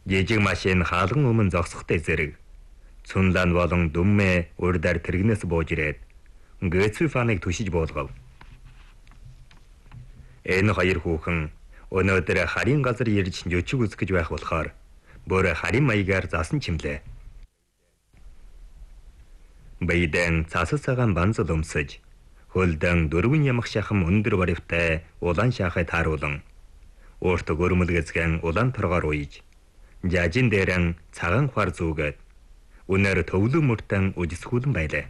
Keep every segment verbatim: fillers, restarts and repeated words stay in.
Жижиг машин хаалган өмнө зогсохтой зэрэг Цунлан болон Дүммэ урдаар тэрэгнээс бууж ирээд Гэцүү фаныг түшиж буулгав. Энэ хоёр хүүхэн өнөөдөр харийн газар ирж жөчиг үзэж байх болохоор бүр харийн маягаар засан чимлээ. Баядан цасас цагаан банзал өмсөж, хөлдөн дөрвөн ямах шахам өндөр баривтай улаан шахай тааруулан, өөрт гөрмөлгэцгэн улаан торгоор уйж, жажин дээрэн цагаан хвар зүүгээд, үнээр төвлөө мөртөн үжисгүүлэн байлаа.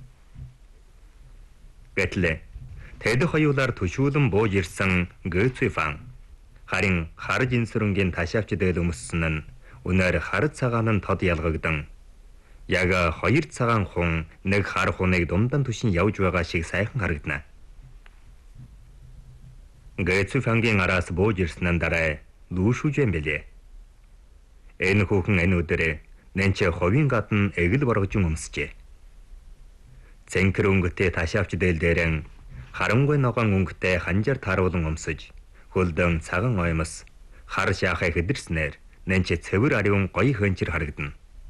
Гэтэл тэд хоёулаар түшүүлэн бууж ирсэн Гэцүү фан харин хар жинсрэнгийн ташаавч дээл өмссөн нь үнээр хар цагаан нь тод ялгагдан яг хоёр цагаан хун нэг хар хуныг думдан түшин явж байгаа шиг сайхан харагдана. Гэцүү фангийн араас бууж ирсэн дараа лүүшүүж юм бэлээ. Энэ хүүхэн энэ өдөрөө нэнче ховийн гадна эгэл боргожин өмсчээ. Цэнхэр өнгөтэй ташаавч дээл дээрэн харангүй ногоон өнгөтэй ханжаар тааруулан өмсөж, хөлдөн цагаан оймос хар шаахай хэдэрснээр нэнче цэвэр ариун гоё хөнчөр харагдана.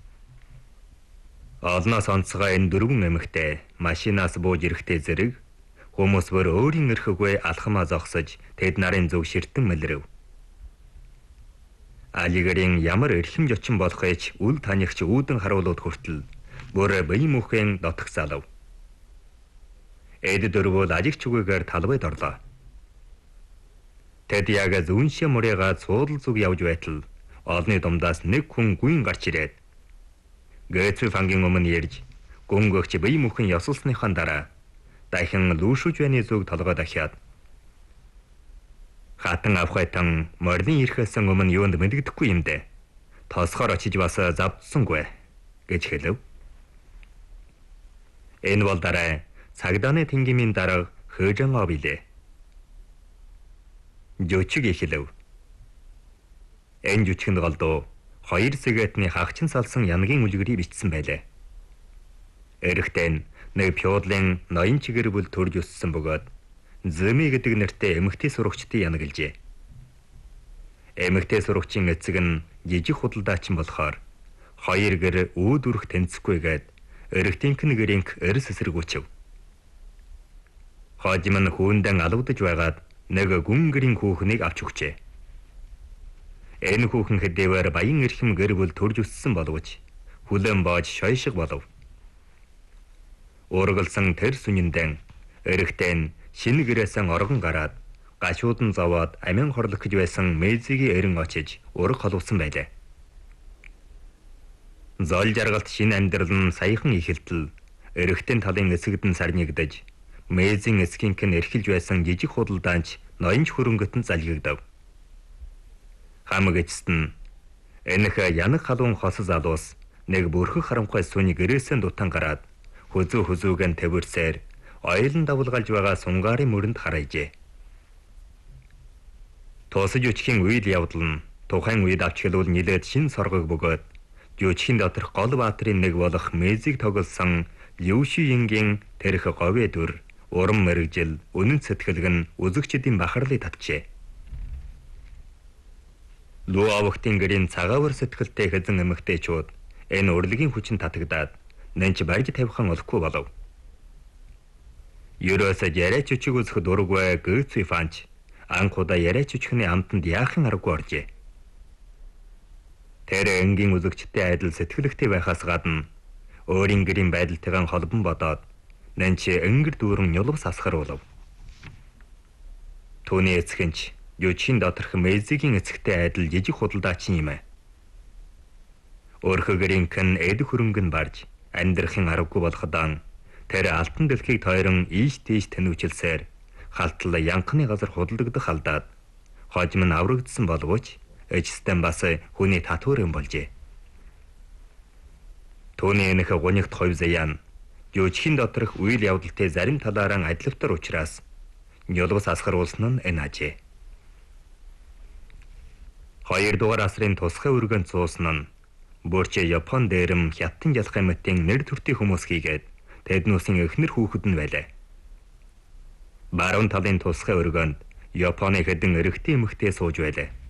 Олноос онцгой энэ дөрвөн эмэгтэй машинаас бууж ирэхтэй зэрэг хүмүүс бүр өөрийн эрхгүй алхамаа зогсож тэд нарын зөв ширтэн мэлрэв. Алигэрийн ямар эрхэмж очин болохыг үл танигч үүдэн харуулууд хүртэл бүр бие мөхөн дотох залав. Эд дөрвөл ажиг чүгээр талбайд орлоо. Тэд яг зүүншээ мөрийга цуудал зүг явж байтал олны думдаас нэг хүн гүйн гарч ирээд Гэцүү фангийн өмнө ирж гөнгөгч бие мөхөн ёсолсныхаа дараа дахин лүүшүүж байны зүг толгой дахиад хатан авхайтан мордын ирэхээс өмнө юунд мэддэхгүй юм дээ. Тосгоор очиж бас завдсангүй гэж хэлв. Энэ бол дараа цагданы тэнгимийн дарга Хөжан овилээ. Жөчиг ихлэв. Энэ жүчгэнд голдуу хоёр сигаретны хагчин салсан янгийн үлгэрийг бичсэн байлаа. Эрэхтэн нэг пёодлын ноён чигэр бүл төрж өссөн бөгөөд Зэми гэдэг нэртэй эмэгтэй сурагчдыг янаглжээ. Эмэгтэй сурагчийн эцэг нь жижиг худалдаачин болохоор хоёр гэр үүд үрх тэнцэхгүйгээд эрэгтийнхэн гэрийнх эрс эсрэгүүчв. Хожим нь хүүндэн алавдаж байгаад нэг гүн гэрийн хүүхнийг авч өгчээ. Энэ хүүхэн хэдийгээр баян эрхэм гэр бүл төрж өссөн боловч хүлэн боож шойшиг болов. Ургалсан тэр сүнэндэн эрэгтэн шинэ гэрээсэн оргон гараад гашуудан зовоод амин хорлох гэж байсан мэзигийн эрен очиж ураг холвсон байлаа. Зол жаргалт шинэ амьдрал нь саяхан ихэлтэл эрэгтэн талын эсэгдэн сарнигдаж мэзийн эсгийнхэн эрхэлж байсан жижиг худалдаанч ноёнч хөрөнгөтөн залгигдав. Хамаг эцэст нь энэх янаг халуун хос залуус нэг бүрхэг харанхуй сүний гэрээсэн дутан гараад хүзүү хүзүүгэн тавирсээр ойлон давлгалж байгаа сунгаарын мөрөнд харайжээ. Тосож өчхийн үйл явдал нь тухайн үед авч хэлвэл нилээд шин соргог бөгөөд жүчхийн доторх гол баатрын нэг болох мэзийг тоглосон Юушиингийн тэрх говье дүр урам мэрэгжил үнэн сэтгэлг нь үзэгчдийн бахарлыг татжээ. Луу авахтын гэрийн цагаавар сэтгэлтэй хэзэн эмэгтэйчүүд энэ урлагийн хүчин татагдаад нэнч барьж тавьхан олохгүй болов. Ерөөсө яриач үчиг үзэх дурггүй Гэцүү фанч анхудаа яриач үчхний амтанд яахан аргагүй оржээ. Тэр энгийн үзэгчтэй айдал сэтгэлэгтэй байхаас гадна өөрийн гэрийн байдалтайгаа холбон бодоод нэнч энгэр дүүрэн нюлвс асгар болов. Түүний эцгэнч Юучин доторх мэзигийн эцэгтэй айдал жижиг худалдаачин юм аа. Өөрхөө гэрийнхэн эд хөрөнгө нь барж амьдрахын аргагүй болохдаа тэр алтан дэлхийг тойрон ийш тийш тэнүүчилсээр халтал янхны газар худалдагдах алдаад хожим нь аврагдсан боловч эцэстэн бас хүний татвар юм болжээ. Түүний энэх гунигт ховь заяан Юучин доторх үйл явдалтай зарим талаараа адилвтар учраас нюлвс асгаруулсан нь энэ ажээ. Хоёр дугаар асрын тусгай өргөн цуусан нь бүрчээ Япон дээрэм хятадын ялхай мэтийн нэр төртийн хүмүүс хийгээд тэднүүсийн эхнэр хүүхэд нь байлаа. Баруун талын тусгай өргөнд Японы хэдэн эрэгтэй эмэгтэй сууж байлаа.